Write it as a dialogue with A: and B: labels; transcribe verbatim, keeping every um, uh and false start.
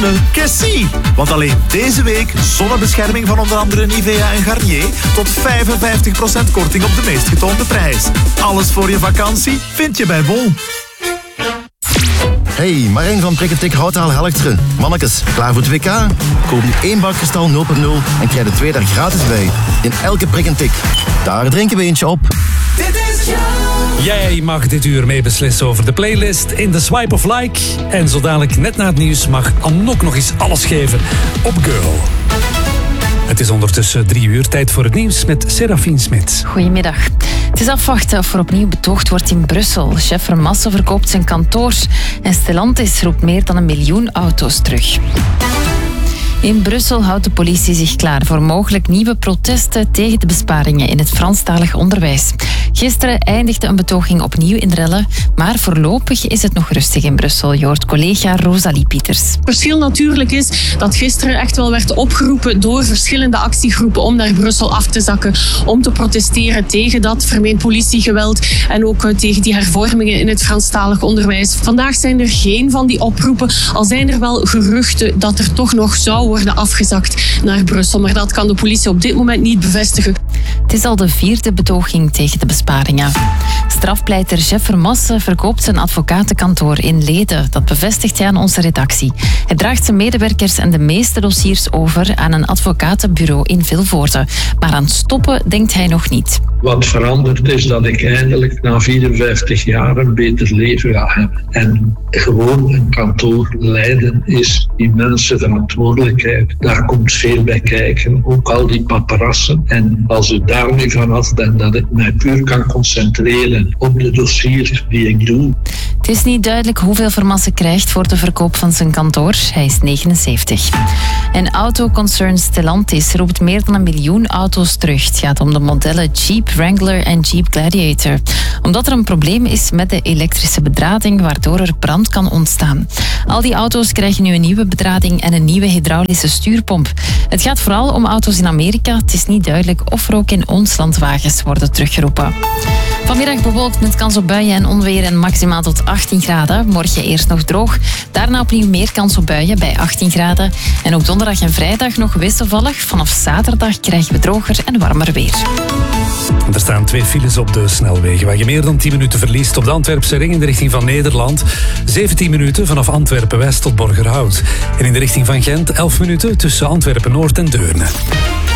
A: Zonne, Cassie. Want alleen deze week zonnebescherming van onder andere Nivea en Garnier tot vijfenvijftig procent korting op de meest getoonde prijs. Alles voor je vakantie vind je bij Bol.
B: Hey, Marijn van Prikketik Houtaal Helchteren. Mannekes, klaar voor het W K? Koop nu één bak Kristal nul punt nul en krijg er twee daar gratis bij. In elke prik en tik. Daar drinken we eentje op.
C: Dit is jou.
D: Jij mag dit uur meebeslissen over de playlist in de Swipe of Like. En zo dadelijk net na het nieuws mag Anok nog eens alles geven op Girl. Het is ondertussen drie uur, tijd voor het nieuws met Serafine Smit.
E: Goedemiddag. Het is afwachten of er opnieuw betoogd wordt in Brussel. Chef Vermassen verkoopt zijn kantoor en Stellantis roept meer dan een miljoen auto's terug. In Brussel houdt de politie zich klaar voor mogelijk nieuwe protesten tegen de besparingen in het Franstalig onderwijs. Gisteren eindigde een betoging opnieuw in rellen, maar voorlopig is het nog rustig in Brussel. Je hoort collega Rosalie Pieters.
F: Het verschil natuurlijk is dat gisteren echt wel werd opgeroepen door verschillende actiegroepen om naar Brussel af te zakken, om te protesteren tegen dat vermeend politiegeweld en ook tegen die hervormingen in het Franstalig onderwijs. Vandaag zijn er geen van die oproepen, al zijn er wel geruchten dat er toch nog zou worden afgezakt naar Brussel. Maar dat kan de politie op dit moment niet bevestigen.
E: Het is al de vierde betoging tegen de besparingen. Strafpleiter Jeff Vermassen verkoopt zijn advocatenkantoor in Leden. Dat bevestigt hij aan onze redactie. Hij draagt zijn medewerkers en de meeste dossiers over aan een advocatenbureau in Vilvoorde. Maar aan stoppen denkt hij nog niet.
G: Wat verandert is dat ik eindelijk na vierenvijftig jaar een beter leven ga hebben. En gewoon een kantoor leiden is immense verantwoordelijkheid. Daar komt veel bij kijken, ook al die paparassen. En als ik daar nu vanaf ben, dat ik mij puur kan concentreren op de dossiers die ik doe.
E: Het is niet duidelijk hoeveel Vermassen krijgt voor de verkoop van zijn kantoor. Hij is negenenzeventig. En autoconcern Stellantis roept meer dan een miljoen auto's terug. Het gaat om de modellen Jeep Wrangler en Jeep Gladiator. Omdat er een probleem is met de elektrische bedrading, waardoor er brand kan ontstaan. Al die auto's krijgen nu een nieuwe bedrading en een nieuwe hydraulische stuurpomp. Het gaat vooral om auto's in Amerika. Het is niet duidelijk of er ook in ons land wagens worden teruggeroepen. Vanmiddag bewolkt met kans op buien en onweer en maximaal tot achttien graden. Morgen eerst nog droog, daarna opnieuw meer kans op buien bij achttien graden. En ook donderdag en vrijdag nog wisselvallig. Vanaf zaterdag krijgen we droger en warmer weer.
D: Er staan twee files op de snelwegen waar je meer dan tien minuten verliest. Op de Antwerpse ring in de richting van Nederland. zeventien minuten vanaf Antwerpen-West tot Borgerhout. En in de richting van Gent elf minuten tussen Antwerpen-Noord en Deurne.